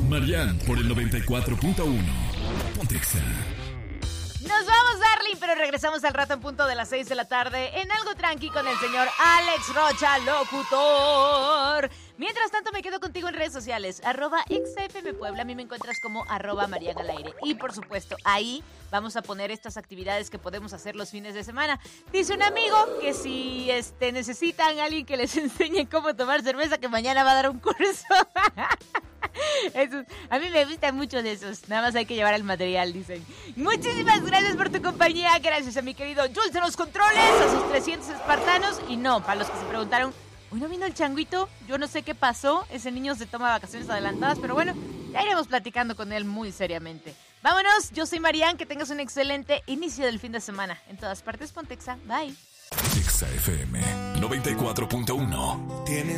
Marian por el 94.1. Pontexa. Nos vamos, darling, pero regresamos al rato en punto de las 6 de la tarde en Algo Tranqui con el señor Alex Rocha, locutor. Mientras tanto, me quedo contigo en redes sociales, @XFM Puebla. A mí me encuentras como @Marian al aire. Y, por supuesto, ahí vamos a poner estas actividades que podemos hacer los fines de semana. Dice un amigo que si necesitan a alguien que les enseñe cómo tomar cerveza, que mañana va a dar un curso. A mí me gustan mucho de esos. Nada más hay que llevar el material, dicen. Muchísimas gracias por tu compañía. Gracias a mi querido Jules de los controles, a sus 300 espartanos. Y no, para los que se preguntaron, ¿hoy no vino el changuito? Yo no sé qué pasó. Ese niño se toma vacaciones adelantadas, pero bueno, ya iremos platicando con él muy seriamente. Vámonos, yo soy Marian. Que tengas un excelente inicio del fin de semana. En todas partes, Pontexa. Bye. Pontexa FM 94.1.